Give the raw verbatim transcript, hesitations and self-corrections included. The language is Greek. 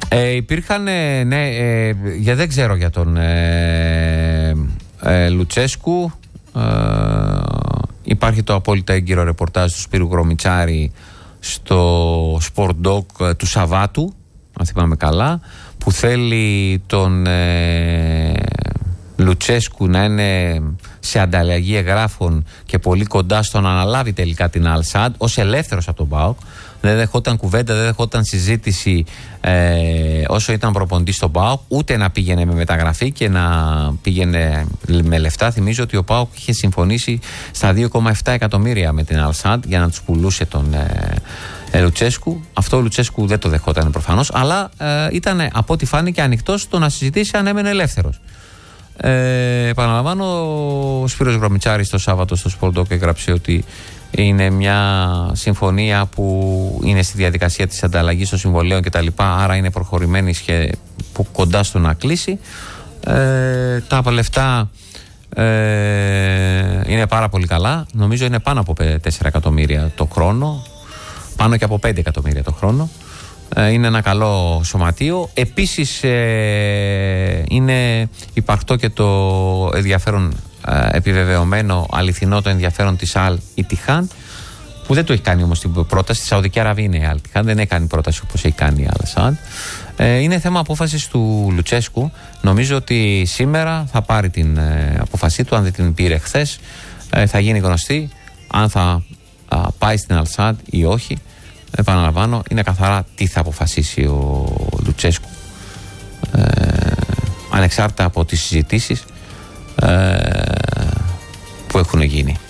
Ε, υπήρχαν, ναι, ε, για, δεν ξέρω για τον ε, ε, Λουτσέσκου. Ε, υπάρχει το απόλυτα έγκυρο ρεπορτάζ του Σπύρου Γρομιτσάρη στο Sport Doc του Σαββάτου, αν θυμάμαι καλά, που θέλει τον ε, Λουτσέσκου να είναι σε ανταλλαγή εγγράφων και πολύ κοντά στο να αναλάβει τελικά την Αλ-Σαντ ως ελεύθερος από τον ΠΑΟΚ. Δεν δεχόταν κουβέντα, δεν δεχόταν συζήτηση ε, όσο ήταν προπονητής στον ΠΑΟΚ, ούτε να πήγαινε με μεταγραφή και να πήγαινε με λεφτά. Θυμίζω ότι ο ΠΑΟΚ είχε συμφωνήσει στα δύο κόμμα επτά εκατομμύρια με την Αλ-Σαντ για να τους πουλούσε τον ε, ε, Λουτσέσκου. Αυτό ο Λουτσέσκου δεν το δεχόταν προφανώς, αλλά ε, ήταν από ό,τι φάνηκε ανοιχτός στο να συζητήσει αν έμενε ελεύθερος. Ε, επαναλαμβάνω, ο Σπύρος Γρομιτσάρης το Σάββατο στο Sport Doc έγραψε ότι είναι μια συμφωνία που είναι στη διαδικασία της ανταλλαγής των συμβολέων κτλ. Άρα είναι προχωρημένη και κοντά στο να κλείσει. Ε, τα λεφτά ε, είναι πάρα πολύ καλά. Νομίζω είναι πάνω από τέσσερα εκατομμύρια το χρόνο. Πάνω και από πέντε εκατομμύρια το χρόνο. Είναι ένα καλό σωματείο. Επίσης ε, είναι υπαρκτό και το ενδιαφέρον ε, επιβεβαιωμένο αληθινό το ενδιαφέρον της Αλ Ιτιχάν, που δεν το έχει κάνει όμως την πρόταση. Στη Σαουδική Αραβία είναι η Αλ Ιτιχάν, δεν έχει κάνει πρόταση όπως έχει κάνει η Αλ-Σαντ. Ε, είναι θέμα απόφασης του Λουτσέσκου. Νομίζω ότι σήμερα θα πάρει την ε, απόφασή του. Αν δεν την πήρε χθες, ε, θα γίνει γνωστή αν θα α, πάει στην Αλ-Σαντ ή όχι. Επαναλαμβάνω, είναι καθαρά τι θα αποφασίσει ο Λουτσέσκου, ε, ανεξάρτητα από τις συζητήσεις ε, που έχουν γίνει.